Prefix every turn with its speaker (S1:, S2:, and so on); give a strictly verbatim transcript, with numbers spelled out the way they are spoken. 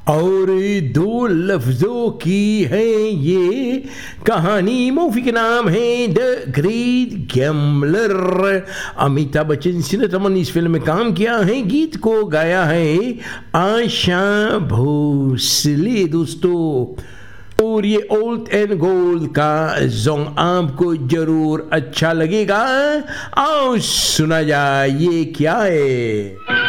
S1: और दो लफ्ज़ों की है ये कहानी। मूवी का नाम है the great gambler. Amitabh Bachchan सिने तमन इस फिल्म में काम किया है। गीत को गाया है आशा भोसले दोस्तों। और ये ओल्ड एंड गोल्ड का सॉन्ग आपको जरूर अच्छा लगेगा। आओ सुना जाए ये क्या है।